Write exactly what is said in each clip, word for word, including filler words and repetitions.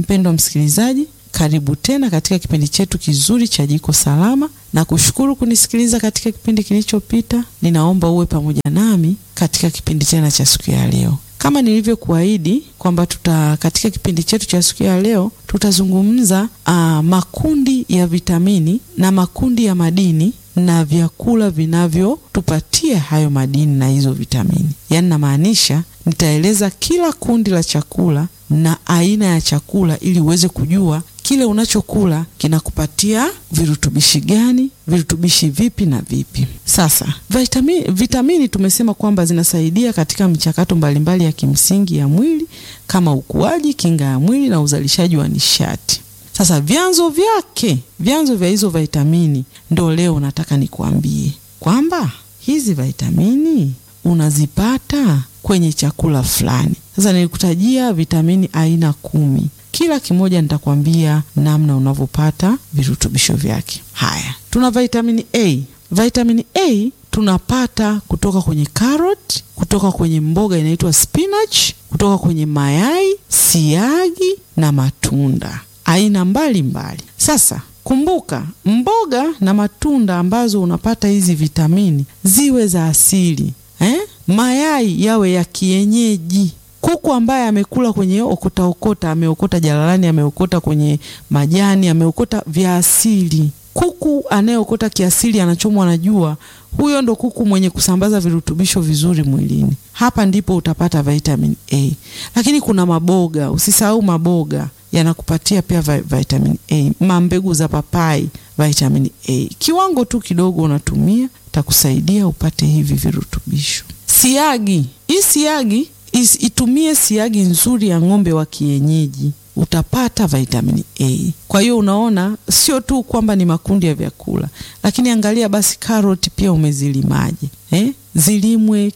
Mpendwa msikilizaji, karibu tena katika kipindi chetu kizuri cha Jiko Salama, na kushukuru kunisikiliza katika kipindi kilichopita. Ninaomba uwe pamoja nami katika kipindi tena cha siku ya leo. Kama nilivyokuahidi kwamba tuta katika kipindi chetu cha siku ya leo tutazungumza uh, makundi ya vitamini na makundi ya madini na vyakula vinavyotupatia hayo madini na hizo vitamini. Yaani namaanisha nitaeleza kila kundi la chakula na aina ya chakula ili uweze kujua kile unachokula kinakupatia virutubishi gani, virutubishi vipi na vipi. Sasa, vitamini, vitamini tumesema kwamba zinasaidia katika michakato mbalimbali ya kimsingi ya mwili kama ukuaji, kinga ya mwili na uzalishaji wa nishati. Sasa vyanzo vyake, vyanzo vya hizo vitamini ndo leo nataka nikuambie kwamba hizi vitamini unazipata kwenye chakula fulani. Sasa nilikutajia vitamini aina kumi. Kila kimoja nitakwambia namna unavyopata virutubisho vyake. Haya, tuna vitamini A. Vitamini A tunapata kutoka kwenye carrot, kutoka kwenye mboga inaitwa spinach, kutoka kwenye mayai, siagi na matunda aina mbali mbali. Sasa kumbuka, mboga na matunda ambazo unapata hizi vitamini ziwe za asili, eh? Mayai yawe ya kienyeji. Kuku ambaye amekula kwenye okota okota, ameokota jalalani, ameokota kwenye majani, ameokota vya asili. Kuku anayeokota kiasili, anachomwa na jua, huyo ndo kuku mwenye kusambaza virutubisho vizuri mwilini. Hapa ndipo utapata vitamin A. Lakini kuna maboga, usisahau maboga yanakupatia pia vitamin A. Mambegu za papai, vitamin A. Kiwango tu kidogo unatumia, takusaidia upate hivi virutubisho. Siagi, hii siagi Is, itumie siagi nzuri ya ng'ombe wa kienyeji, utapata vitamini A. Kwa hiyo unaona sio tu kwamba ni makundi ya vyakula, lakini angalia basi karoti pia umezilimaje, eh? Zilimwe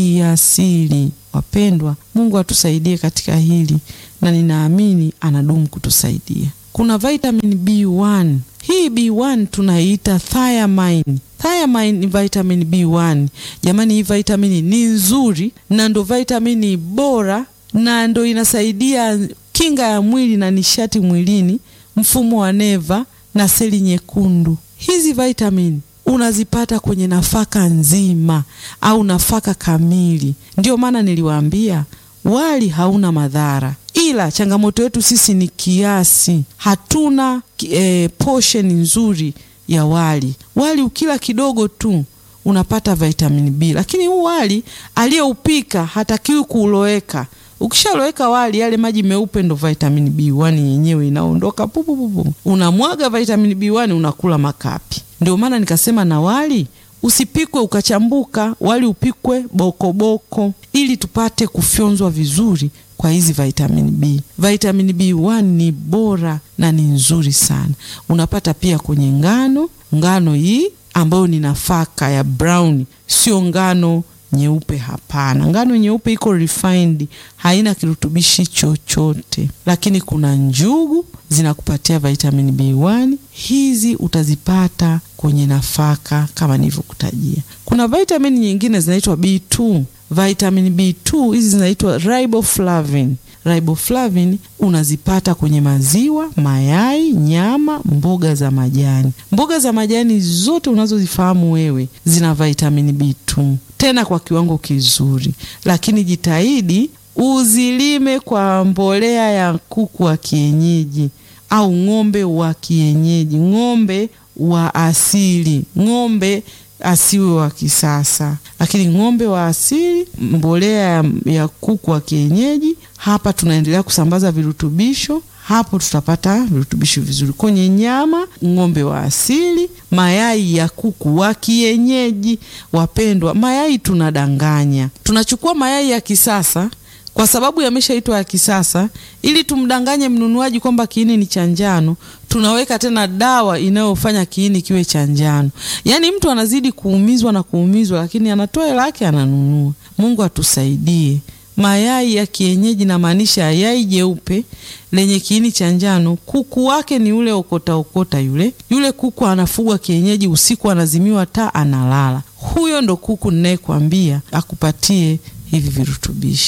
kiasili. Wapendwa, Mungu atusaidie katika hili na ninaamini anadumu kutusaidia. Kuna vitamin B one. Hii B one tunaiita thiamine. Thiamine ni vitamin B one. Jamani, hii vitamini ni nzuri na ndo vitamini bora na ndo inasaidia kinga ya mwili na nishati mwilini, mfumo wa neva na seli nyekundu. Hizi vitamini unazipata kwenye nafaka nzima au nafaka kamili. Ndio maana niliwaambia wali hauna madhara, ila changamoto yetu sisi ni kiasi. Hatuna e, portion nzuri ya wali. Wali ukila kidogo tu unapata vitamin B, lakini huu wali aliyeupika hatakiwi kuuloweka. Ukishaloweka wali, yale maji meupe ndo vitamin B one yenyewe inaondoka pupu pupu. Unamwaga vitamin B one, unakula makapi. Ndio maana nikasema na wali usipikwe ukachambuka, wali upikwe boko boko ili tupate kufyonzwa vizuri kwa hizi vitamin B. Vitamin B one ni bora na ni nzuri sana. Unapata pia kwenye ngano, ngano hii ambayo ni nafaka ya brown, sio ngano nyeupe, hapana. Ngano nyeupe iko refined, haina kirutubishi chochote. Lakini kuna njugu zinakupatia vitamin B one. Hizi utazipata kwenye nafaka kama nilivyokutajia. Kuna vitamin nyingine zinaitwa B two. Vitamin B two hizi zinaitwa riboflavin. Riboflavin unazipata kwenye maziwa, mayai, nyama, mboga za majani. Mboga za majani zote unazozifahamu wewe zina vitamin B two, tena kwa kiwango kizuri. Lakini jitahidi uzilime kwa mbolea ya kuku wa kienyeji au ng'ombe wa kienyeji, ng'ombe wa asili, ng'ombe asiwe wa kisasa, lakini ng'ombe wa asili, mbolea ya, ya kuku wa kienyeji. Hapa tunaendelea kusambaza virutubisho, hapo tutapata virutubisho vizuri. Kwenye nyama, ng'ombe wa asili, mayai ya kuku wa kienyeji. Wapendwa, mayai tunadanganya, tunachukua mayai ya kisasa kwa sababu yameshaitwa ya kisasa, ili tumdanganye mnunuaji kwamba kiini ni cha njano. Tunaweka tena dawa inayofanya kiini kiwe cha njano. Yaani mtu anazidi kuumizwa na kuumizwa, lakini anatoa hela yake ananunua. Mungu atusaidie. Mayai ya kienyeji na maanisha yai jeupe lenye kiini cha njano, kuku wake ni ule okota okota yule. Yule kuku anafugwa kienyeji, usiku anazimiwa taa, analala. Huyo ndo kuku ninayekwambia akupatie hivi virutubishi.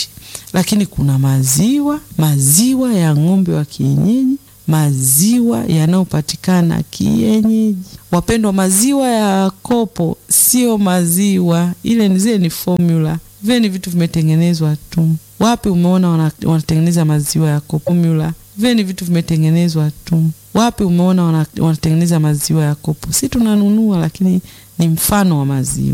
lakini kuna maziwa, maziwa ya ng'ombe wa kienyeji, maziwa yanayopatikana kienyeji. Wapendwa, maziwa ya kopo sio maziwa, ile ni zile ni formula. Vile ni vitu vimetengenezwa tu. Wapi umeona wanatengeneza maziwa ya kopo? Formula. Vile ni vitu vimetengenezwa tu. Wapi umeona wanatengeneza maziwa ya kopo? Si tunanunua, lakini ni mfano wa maziwa.